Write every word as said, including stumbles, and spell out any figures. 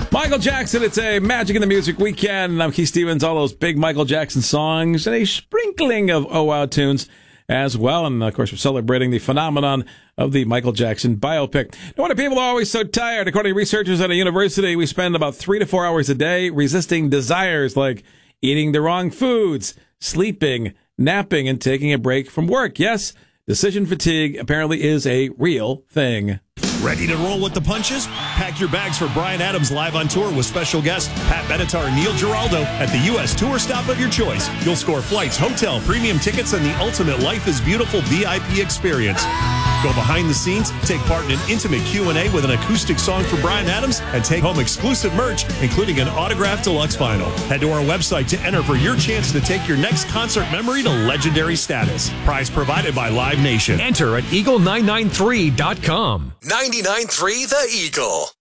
Michael Jackson, it's a Magic in the Music weekend. I'm Keith Stevens, all those big Michael Jackson songs and a sprinkling of oh wow tunes as well. And, of course, we're celebrating the phenomenon of the Michael Jackson biopic. No wonder people are always so tired. According to researchers at a university, we spend about three to four hours a day resisting desires like eating the wrong foods, sleeping, napping, and taking a break from work. Yes, decision fatigue apparently is a real thing. Ready to roll with the punches? Pack your bags for Bryan Adams live on tour with special guests Pat Benatar and Neil Giraldo at the U S tour stop of your choice. You'll score flights, hotel, premium tickets, and the ultimate Life is Beautiful V I P experience. Go behind the scenes, take part in an intimate Q and A with an acoustic song for Bryan Adams, and take home exclusive merch, including an autographed deluxe vinyl. Head to our website to enter for your chance to take your next concert memory to legendary status. Prize provided by Live Nation. Enter at eagle nine nine three dot com. ninety-nine point three The Eagle.